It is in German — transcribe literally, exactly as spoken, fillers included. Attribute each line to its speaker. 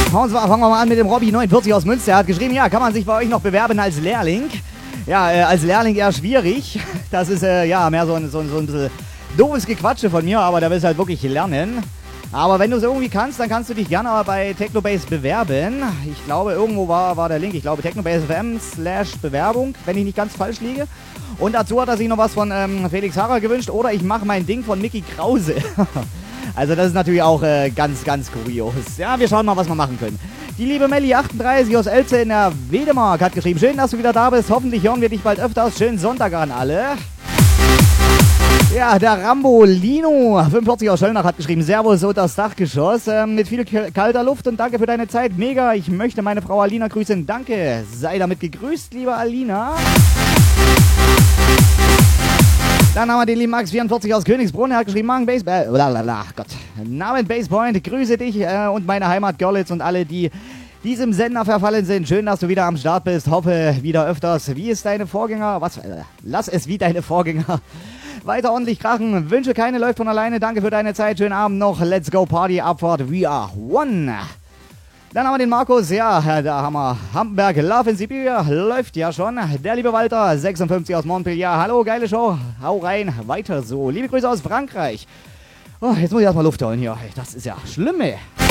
Speaker 1: Fangen wir mal an mit dem Robby neunundvierzig aus Münster. Er hat geschrieben, ja, kann man sich bei euch noch bewerben als Lehrling? Ja, äh, als Lehrling eher schwierig. Das ist äh, ja mehr so ein, so, ein, so ein bisschen doofes Gequatsche von mir, aber da willst du halt wirklich lernen. Aber wenn du es irgendwie kannst, dann kannst du dich gerne aber bei Technobase bewerben. Ich glaube, irgendwo war, war der Link. Ich glaube, technobase.fm slash Bewerbung, wenn ich nicht ganz falsch liege. Und dazu hat er sich noch was von ähm, Felix Harrer gewünscht. Oder ich mache mein Ding von Mickey Krause. Also das ist natürlich auch äh, ganz, ganz kurios. Ja, wir schauen mal, was wir machen können. Die liebe Melli achtunddreißig aus Elze in der Wedemark hat geschrieben, schön, dass du wieder da bist. Hoffentlich hören wir dich bald öfters. Schönen Sonntag an alle. Ja, der Rambolino fünfundvierzig aus Schöllnach hat geschrieben, Servus unter das Dachgeschoss äh, mit viel kalter Luft und danke für deine Zeit. Mega, ich möchte meine Frau Alina grüßen. Danke, sei damit gegrüßt, liebe Alina. Dann haben wir den lieben Max vierundvierzig aus Königsbrunn, er hat geschrieben, Magen Base, äh, lalala, Gott, Namen Basepoint, grüße dich äh, und meine Heimat Görlitz und alle, die diesem Sender verfallen sind. Schön, dass du wieder am Start bist, hoffe wieder öfters. Wie ist deine Vorgänger? Was? Äh, lass es wie deine Vorgänger. Weiter ordentlich krachen, Wünsche keine läuft von alleine, danke für deine Zeit, schönen Abend noch, let's go Party, Abfahrt, we are one. Dann haben wir den Markus, ja, da haben wir Hamburg, Love in Sibiria, läuft ja schon. Der liebe Walter, sechsundfünfzig aus Montpellier, hallo, geile Show, hau rein, weiter so. Liebe Grüße aus Frankreich. Oh, jetzt muss ich erstmal Luft holen hier, das ist ja schlimm, ey.